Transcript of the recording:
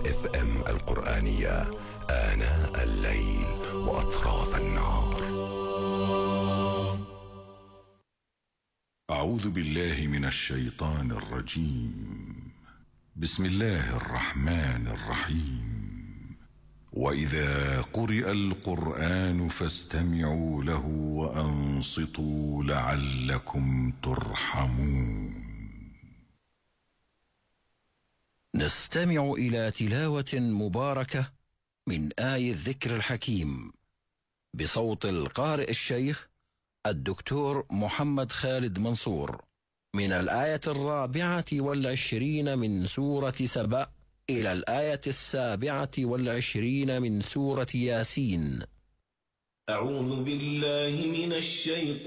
FM القرآنية آناء الليل وأطراف النهار. أعوذ بالله من الشيطان الرجيم. بسم الله الرحمن الرحيم. وإذا قرئ القرآن فاستمعوا له وأنصتوا لعلكم ترحمون. نستمع إلى تلاوة مباركة من آي الذكر الحكيم بصوت القارئ الشيخ الدكتور محمد خالد منصور من الآية 24 من سورة سبأ إلى الآية 27 من سورة ياسين. أعوذ بالله من الشيطان